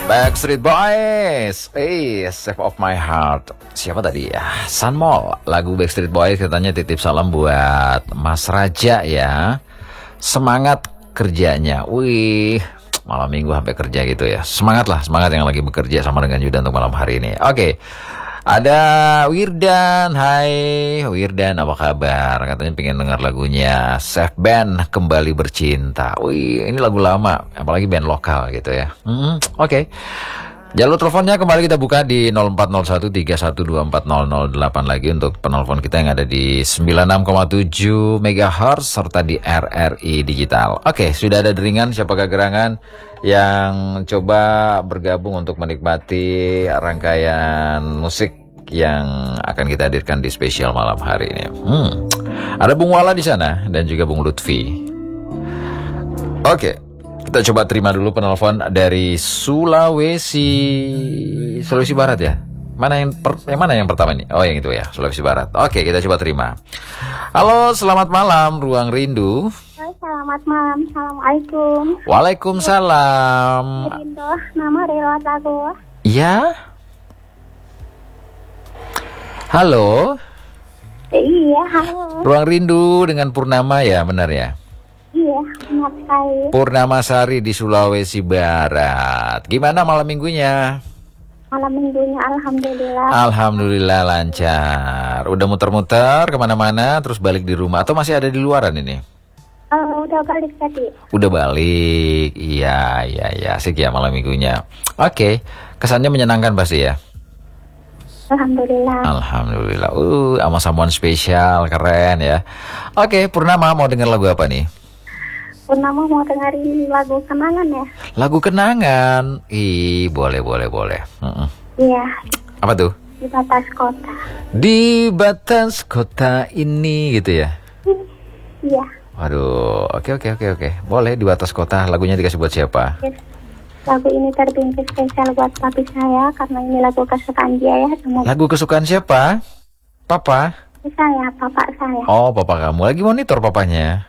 Backstreet Boys, Save of My Heart. Siapa tadi ya? Sunmol, lagu Backstreet Boys. Katanya titip salam buat Mas Raja ya. Semangat kerjanya. Wih, malam minggu sampai kerja gitu ya. Semangat lah, semangat yang lagi bekerja sama dengan Yuda untuk malam hari ini. Oke. Ada Wirdan, hai Wirdan, apa kabar? Katanya pengen dengar lagunya Save Band Kembali Bercinta. Wih, ini lagu lama, apalagi band lokal gitu ya. Oke. Jalur teleponnya kembali kita buka di 040131240008 lagi untuk penelpon kita yang ada di 96,7 MHz serta di RRI Digital. Oke, sudah ada deringan siapakah gerangan yang coba bergabung untuk menikmati rangkaian musik yang akan kita hadirkan di spesial malam hari ini. Ada Bung Wala di sana dan juga Bung Lutfi. Oke, kita coba terima dulu penelpon dari Sulawesi Barat ya. Mana yang pertama nih? Oh, yang itu ya, Sulawesi Barat. Oke, kita coba terima. Halo, selamat malam Ruang Rindu. Selamat malam, assalamualaikum. Waalaikumsalam. Rindu, nama Relot aku. Ya. Halo. Iya, halo. Ruang Rindu dengan Purnama ya, benar ya? Iya, benar sekali. Purnama Sari di Sulawesi Barat. Gimana malam minggunya? Malam minggunya alhamdulillah. Alhamdulillah lancar. Udah muter-muter kemana-mana terus balik di rumah atau masih ada di luaran ini? Udah balik tadi. Udah balik. Iya, asik ya malam minggunya. Oke, kesannya menyenangkan pasti ya? Alhamdulillah. Alhamdulillah. Sama someone spesial, keren ya. Oke, Purnama mau denger lagu apa nih? Purnama mau dengerin lagu kenangan ya? Lagu kenangan. Boleh. Iya. Apa tuh? Di batas kota. Di batas kota ini gitu ya? Iya. Waduh, oke. Boleh di batas kota. Lagunya dikasih buat siapa? Yes. Lagu ini terpilih spesial buat papi saya karena ini lagu kesukaan dia ya. Lagu kesukaan siapa? Papa? Saya, bapak saya. Oh, papa kamu. Lagi monitor papanya?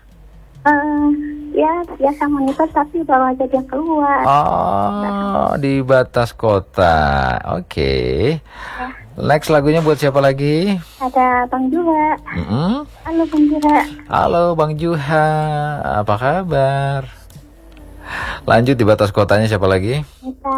Ya, biasa monitor tapi bawa aja dia keluar. Oh, di batas kota. Oke. Ya. Next lagunya buat siapa lagi? Ada Bang Juha. Halo Bang Juha. Halo Bang Juha, apa kabar? Lanjut di batas kotanya siapa lagi? Kita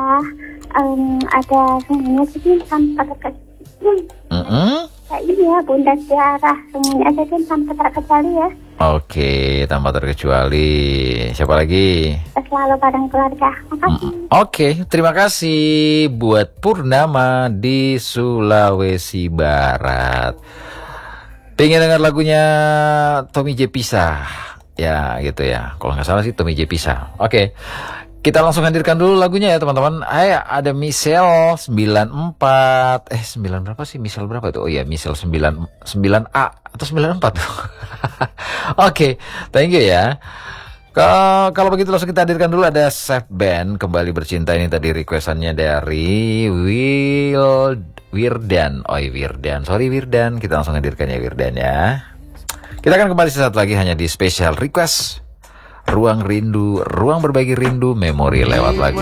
ada semuanya sih tanpa terkecuali. Iya, Bunda Tiara semuanya aja kan tanpa terkecuali ya. Oke, tanpa terkecuali. Siapa lagi? Selalu bareng keluarga. Makasih. Oke, terima kasih buat Purnama di Sulawesi Barat. Pengen dengar lagunya Tommy J Pisah. Ya gitu ya, kalau nggak salah sih Tommy J Pisah. Oke, kita langsung hadirkan dulu lagunya ya teman-teman. Ada Michelle 94. 9 berapa sih? Michelle berapa tuh? Oh iya, Michelle 9A atau 94 tuh. Oke, thank you ya. Kalau begitu langsung kita hadirkan dulu ada Save Band Kembali Bercinta. Ini tadi requestannya dari Wirdan. Wirdan. Sorry Wirdan, kita langsung hadirkan ya Wirdan ya. Kita akan kembali sesaat lagi hanya di special request Ruang Rindu, ruang berbagi rindu, memori lewat lagu.